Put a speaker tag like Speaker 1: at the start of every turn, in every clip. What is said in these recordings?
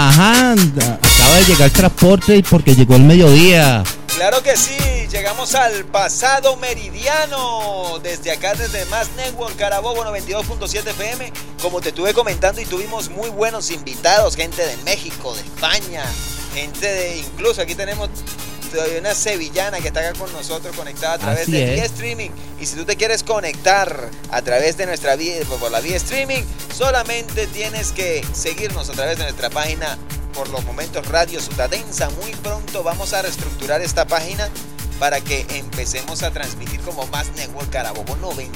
Speaker 1: Ajá, acaba de llegar el transporte y porque llegó el mediodía.
Speaker 2: Claro que sí, llegamos al pasado meridiano, desde acá, desde Más Network, Carabobo 92.7 FM, como te estuve comentando, y tuvimos muy buenos invitados, gente de México, de España, gente de, incluso aquí tenemos todavía una sevillana que está acá con nosotros, conectada a través de vía streaming, y si tú te quieres conectar a través de nuestra vía, por la vía streaming, solamente tienes que seguirnos a través de nuestra página. Por los momentos, Radio Sutatensa. Muy pronto vamos a reestructurar esta página para que empecemos a transmitir como Más Network Carabobo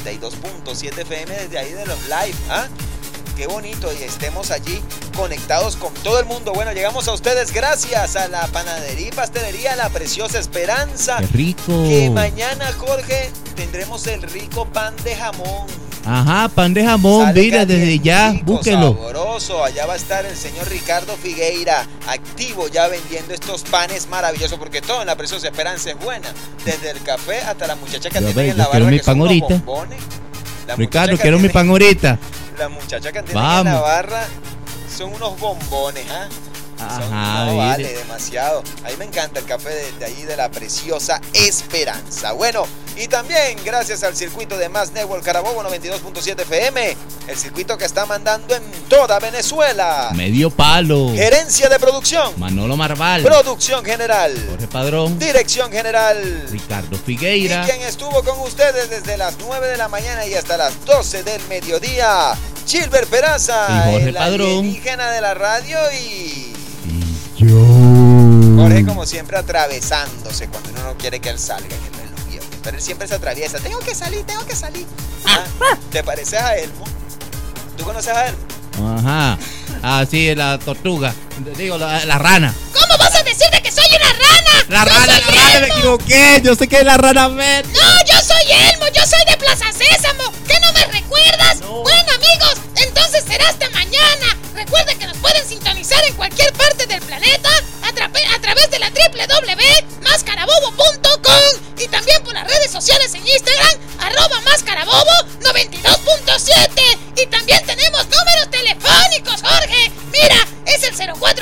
Speaker 2: 92.7 FM desde ahí de los live. ¿Ah? Qué bonito, y estemos allí conectados con todo el mundo. Bueno, llegamos a ustedes gracias a la panadería y pastelería La Preciosa Esperanza.
Speaker 1: ¡Qué rico!
Speaker 2: Que mañana, Jorge, tendremos el rico pan de jamón.
Speaker 1: Ajá, pan de jamón, mira, desde ya,
Speaker 2: rico,
Speaker 1: búsquelo.
Speaker 2: Sabroso, allá va a estar el señor Ricardo Figueira, activo ya vendiendo estos panes maravillosos, porque todo en La Preciosa Esperanza es buena, desde el café hasta la muchacha que tiene en la barra, que son unos bombones.
Speaker 1: Ricardo, quiero mi pan ahorita.
Speaker 2: La muchacha que tiene en la barra son unos bombones, ¿ah?
Speaker 1: Ajá,
Speaker 2: no vale, demasiado. A mí me encanta el café de ahí de La Preciosa Esperanza. Bueno, y también gracias al circuito de Más Network Carabobo 92.7 FM, el circuito que está mandando en toda Venezuela.
Speaker 1: Medio palo.
Speaker 2: Gerencia de producción,
Speaker 1: Manolo Marval.
Speaker 2: Producción general,
Speaker 1: Jorge Padrón.
Speaker 2: Dirección general,
Speaker 1: Ricardo Figueira.
Speaker 2: Y quien estuvo con ustedes desde las 9 de la mañana y hasta las 12 del mediodía, Gilbert Peraza, el alienígena de la radio, y
Speaker 1: yo.
Speaker 2: Jorge, como siempre, atravesándose cuando uno no quiere que él salga en el reloj. Pero él siempre se atraviesa. Tengo que salir. ¿Ah? ¿Te pareces a Elmo? ¿Tú conoces a Elmo?
Speaker 1: Ajá. Ah, sí, la tortuga. Digo, la rana.
Speaker 3: ¿Cómo vas a decir de que soy una rana?
Speaker 1: La rana, me equivoqué. Yo sé que es la rana verde.
Speaker 3: No, yo soy Elmo, yo soy de Plaza Sésamo. ¿Qué no me recuerdas? No. Bueno, amigos, entonces será hasta mañana. Recuerden que nos pueden sintonizar en cualquier parte del planeta a través de la www.mascarabobo.com y también por las redes sociales en Instagram, @mascarabobo92.7. Y también tenemos números telefónicos, Jorge. Mira, es el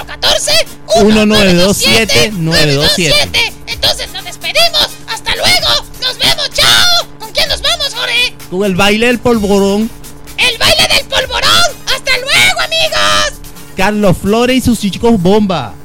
Speaker 3: 0414-1927-927. Entonces nos despedimos. Hasta luego. Nos vemos. Chao. ¿Con quién nos vamos, Jorge?
Speaker 1: Con el baile del polvorón.
Speaker 3: ¡El baile del polvorón! ¡Hasta luego, amigos!
Speaker 1: Carlos Flores y sus chicos bomba.